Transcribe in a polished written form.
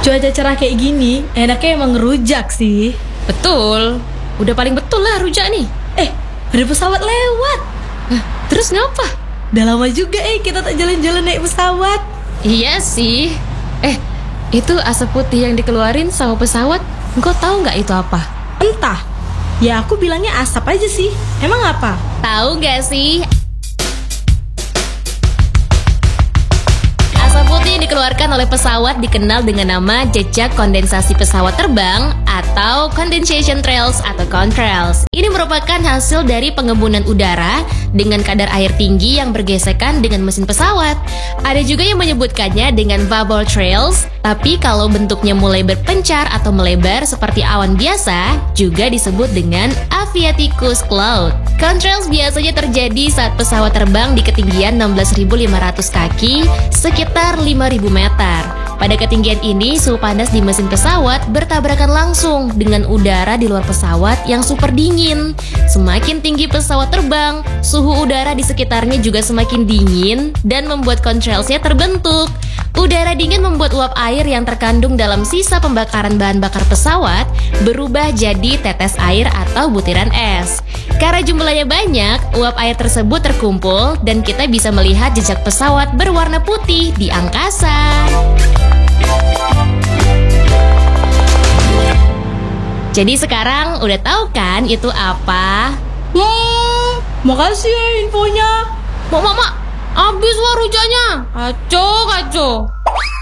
Cuaca cerah kayak gini, enaknya emang ngerujak sih. Betul. Udah paling betul lah rujak nih. Ada pesawat lewat. Terus ngapa? Udah lama juga kita tak jalan-jalan naik pesawat. Iya sih. Itu asap putih yang dikeluarin sama pesawat, engkau tahu nggak itu apa? Entah. Ya aku bilangnya asap aja sih. Emang apa? Tahu nggak sih? Asap putih yang dikeluarkan oleh pesawat dikenal dengan nama jejak kondensasi pesawat terbang atau condensation trails atau contrails. Ini merupakan hasil dari pengembunan udara dengan kadar air tinggi yang bergesekan dengan mesin pesawat. Ada juga yang menyebutkannya dengan bubble trails, tapi kalau bentuknya mulai berpencar atau melebar seperti awan biasa, juga disebut dengan aviaticus cloud. Contrails biasanya terjadi saat pesawat terbang di ketinggian 16.500 kaki, sekitar 5.000 meter. Pada ketinggian ini, suhu panas di mesin pesawat bertabrakan langsung dengan udara di luar pesawat yang super dingin. Semakin tinggi pesawat terbang, suhu udara di sekitarnya juga semakin dingin dan membuat contrailsnya terbentuk. Udara dingin membuat uap air yang terkandung dalam sisa pembakaran bahan bakar pesawat berubah jadi tetes air atau butiran es. Karena jumlahnya banyak, uap air tersebut terkumpul dan kita bisa melihat jejak pesawat berwarna putih di angkasa. Jadi sekarang udah tahu kan itu apa? Makasih ya infonya. Mak, habis wah rujaknya. Kacau.